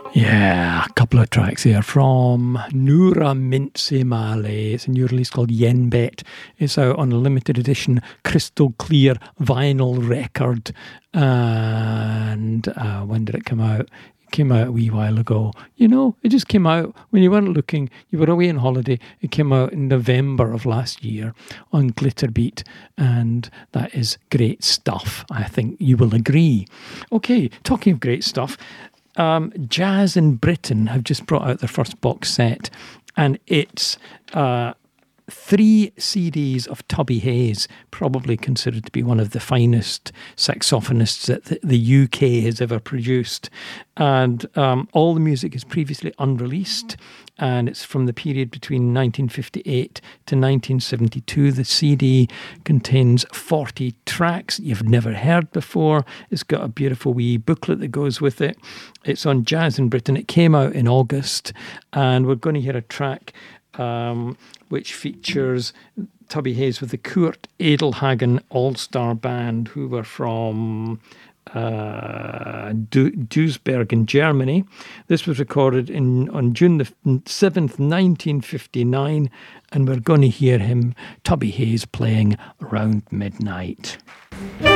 Yeah, a couple of tracks here from Noura Mintze Male. It's a new release called Yen Bet. It's out on a limited edition crystal clear vinyl record. And when did it come out? It came out a wee while ago. You know, it just came out when you weren't looking. You were away on holiday. It came out in November of last year on Glitterbeat. And that is great stuff. I think you will agree. Okay, talking of great stuff. Jazz in Britain have just brought out their first box set, and it's 3 CDs of Tubby Hayes, probably considered to be one of the finest saxophonists that the UK has ever produced. And all the music is previously unreleased, and it's from the period between 1958 to 1972. The CD contains 40 tracks you've never heard before. It's got a beautiful wee booklet that goes with it. It's on Jazz in Britain. It came out in August, and we're going to hear a track which features Tubby Hayes with the Kurt Edelhagen All-Star Band, who were from Duisburg in Germany. This was recorded on June the 7th, 1959, and we're going to hear Tubby Hayes, playing Around Midnight.